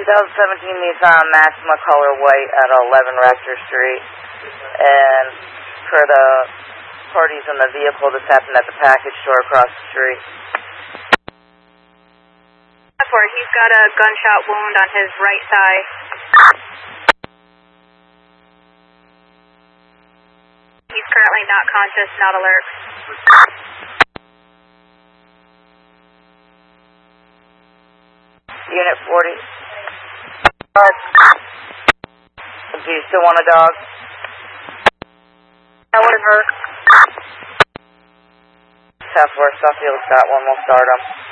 2017 Nissan Maxima color white at 11 Raptor Street. And for the parties in the vehicle, this happened at the package store across the street. He's got a gunshot wound on his right thigh. He's currently not conscious, not alert. Unit 40. Do you still want a dog? That would hurt. Southwest Suffield got one, we'll start them.